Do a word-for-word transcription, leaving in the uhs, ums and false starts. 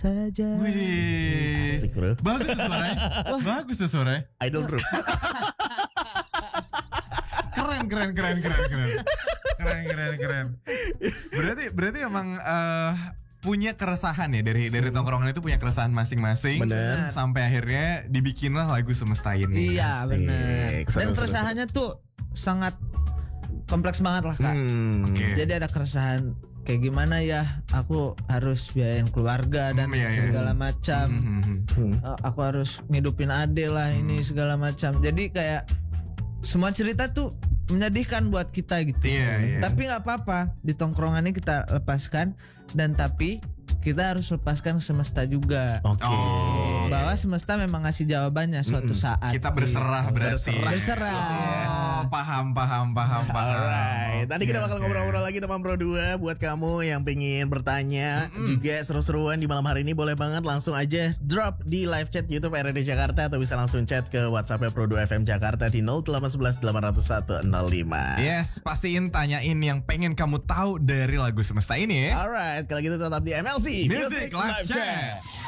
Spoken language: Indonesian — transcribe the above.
saja. Wih, asik bro. bagus tuh suaranya. Bagus tuh suaranya. Idol group. Keren, keren, keren, keren, keren, keren, keren, keren. Berarti, berarti emang uh, punya keresahan ya dari dari tongkrongan itu punya keresahan masing-masing. Bener. Sampai akhirnya dibikinlah lagu Semesta ini. Iya Asik. benar. Seru, Dan seru, keresahannya tuh sangat kompleks banget lah kak. Hmm. Oke. Jadi ada keresahan kayak gimana ya, aku harus biayain keluarga dan Hmm, iya, iya. segala macam. Hmm. Hmm. Uh, aku harus ngidupin ade lah ini segala macam. Jadi kayak semua cerita tuh menyedihkan buat kita gitu. Iya, iya. Tapi nggak apa-apa, di tongkrongan ini kita lepaskan, dan tapi kita harus lepaskan semesta juga. Oke. Oh. Bahwa semesta memang ngasih jawabannya suatu saat. Kita berserah berarti. Berserah. Berserah. Oh, paham, paham, paham, paham. Alright, nanti kita Oke, bakal oke. ngobrol-ngobrol lagi teman Pro dua. Buat kamu yang pengen bertanya juga seru-seruan di malam hari ini, boleh banget langsung aja drop di live chat YouTube R R D Jakarta, atau bisa langsung chat ke WhatsApp Pro dua F M Jakarta di nol delapan satu satu delapan nol satu nol lima. Yes, pastiin tanyain yang pengen kamu tahu dari lagu Semesta ini ya. Alright, kalau gitu tetap di M L C Music Live Chat.